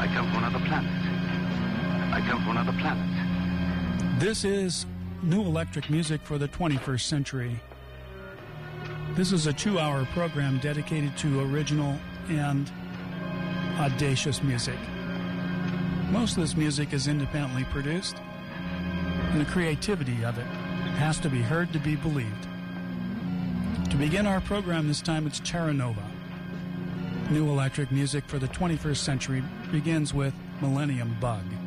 come from another planet. I come from another planet. This is New Electric Music for the 21st Century. This is a 2-hour program dedicated to original and audacious music. Most of this music is independently produced, and the creativity of it has to be heard to be believed. To begin our program this time, it's Terra Nova. New Electric Music for the 21st Century begins with Millennium Bug.